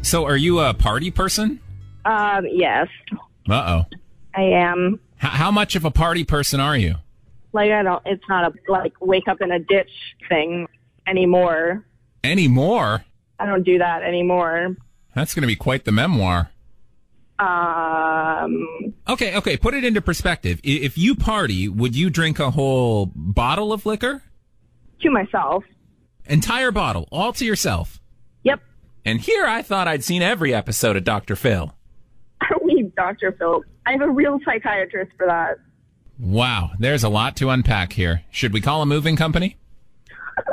So are you a party person? Yes, Uh-oh. I am. How much of a party person are you? Like, it's not a, like, wake up in a ditch thing anymore. Anymore? I don't do that anymore. That's going to be quite the memoir. Okay, put it into perspective. If you party, would you drink a whole bottle of liquor? To myself. Entire bottle, all to yourself? Yep. And here I thought I'd seen every episode of Dr. Phil. I don't need Dr. Phil. I have a real psychiatrist for that. Wow, there's a lot to unpack here. Should we call a moving company?